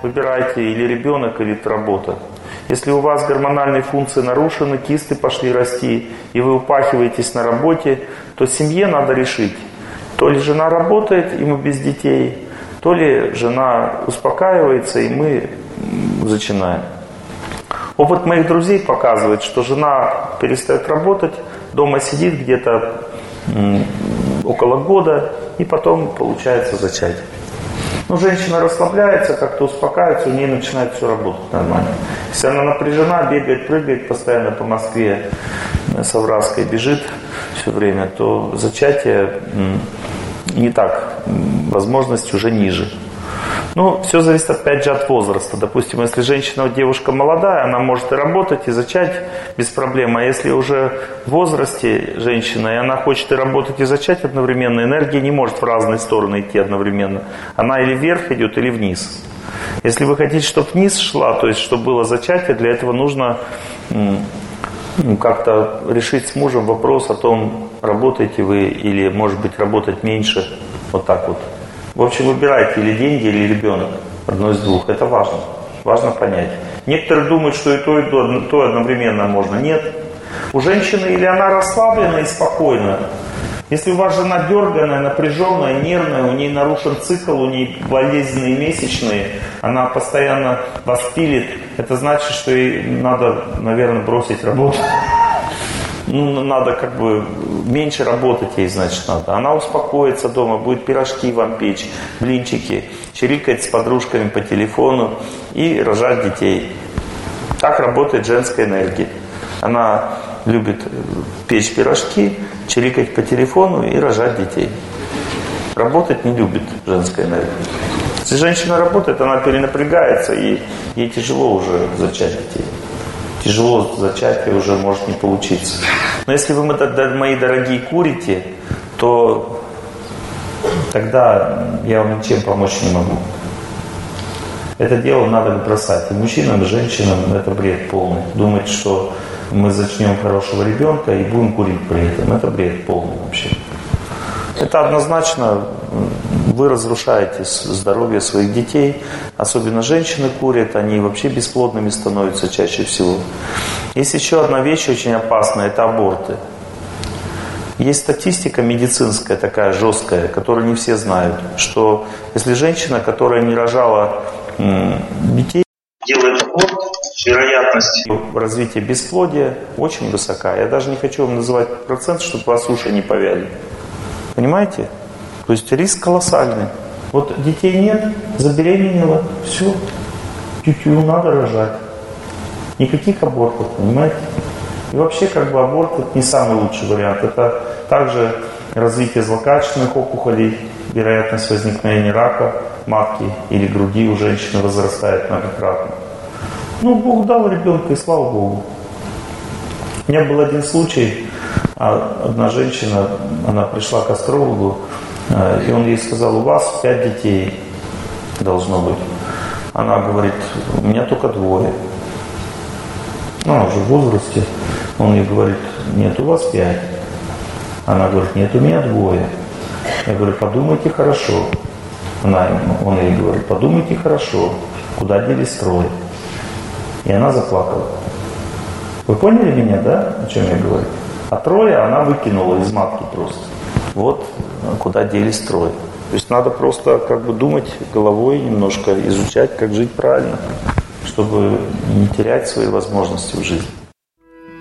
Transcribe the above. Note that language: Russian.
выбирайте или ребенок, или работа. Если у вас гормональные функции нарушены, кисты пошли расти, и вы упахиваетесь на работе, то семье надо решить, то ли жена работает, и мы без детей, то ли жена успокаивается, и мы зачинаем. Опыт моих друзей показывает, что жена перестает работать, дома сидит где-то около года, и потом получается зачать. Но женщина расслабляется, как-то успокаивается, у нее начинает все работать нормально. Если она напряжена, бегает, прыгает постоянно по Москве, Савраской бежит все время, то зачатие не так, возможность уже ниже. Ну, все зависит опять же от возраста. Допустим, если женщина, девушка молодая, она может и работать, и зачать без проблем. А если уже в возрасте женщина, и она хочет и работать, и зачать одновременно, энергия не может в разные стороны идти одновременно. Она или вверх идет, или вниз. Если вы хотите, чтобы вниз шла, то есть чтобы было зачатие, для этого нужно как-то решить с мужем вопрос о том, работаете вы или, может быть, работать меньше. Вот так вот. В общем, выбирайте или деньги, или ребенок. Одно из двух. Это важно. Важно понять. Некоторые думают, что и то одновременно можно. Нет. У женщины или она расслаблена и спокойна. Если у вас жена дерганая, напряженная, нервная, у нее нарушен цикл, у нее болезненные месячные, она постоянно вас пилит, это значит, что ей надо, наверное, бросить работу. Ну, надо как бы меньше работать ей, значит, надо. Она успокоится дома, будет пирожки вам печь, блинчики, чирикать с подружками по телефону и рожать детей. Так работает женская энергия. Она любит печь пирожки, чирикать по телефону и рожать детей. Работать не любит женская энергия. Если женщина работает, она перенапрягается, и ей тяжело уже зачать детей. Тяжело зачатие уже может не получиться. Но если вы, мои дорогие, курите, то тогда я вам ничем помочь не могу. Это дело надо бросать. И мужчинам, и женщинам это бред полный. Думать, что мы зачнем хорошего ребенка и будем курить при этом. Это бред полный вообще. Это однозначно вы разрушаете здоровье своих детей. Особенно женщины курят, они вообще бесплодными становятся чаще всего. Есть еще одна вещь очень опасная, это аборты. Есть статистика медицинская такая жесткая, которую не все знают, что если женщина, которая не рожала детей, делает аборт, вероятность развития бесплодия очень высока. Я даже не хочу вам называть процент, чтобы вас уши не повяли. Понимаете? То есть риск колоссальный. Вот детей нет, забеременела, все, тю-тю, надо рожать. Никаких абортов, понимаете? И вообще, как бы, аборт это не самый лучший вариант. Это также развитие злокачественных опухолей, вероятность возникновения рака матки или груди у женщины возрастает многократно. Ну, Бог дал ребенка, и слава Богу. У меня был один случай, одна женщина, она пришла к астрологу, и он ей сказал, у вас 5 детей должно быть. Она говорит, у меня только 2. Она уже в возрасте. Он ей говорит, нет, у вас 5. Она говорит, нет, у меня 2. Я говорю, подумайте хорошо. Он ей говорит, подумайте хорошо, куда делись 3. И она заплакала. Вы поняли меня, да, о чем я говорю? А 3 она выкинула из матки просто. Вот куда делись 3. То есть надо просто как бы думать головой немножко, изучать, как жить правильно, чтобы не терять свои возможности в жизни.